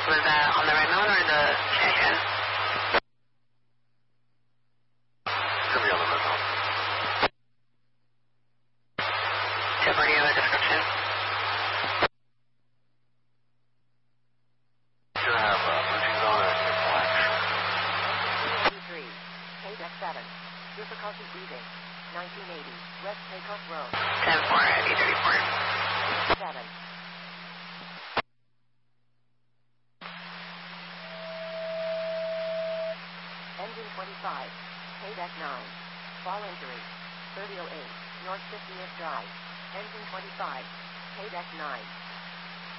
Was that on the red moon or the check-in? It's going to be on the red moon. Do you have any other description? You have bridging zone and your flash. 83, KDEC 7, difficulty breathing, 1980, West Takeoff Road. 10-4, Heavy 34. 7. Engine 25, KDEC 9, fall injury, 3008, North 50th Drive, engine 25, KDEC 9.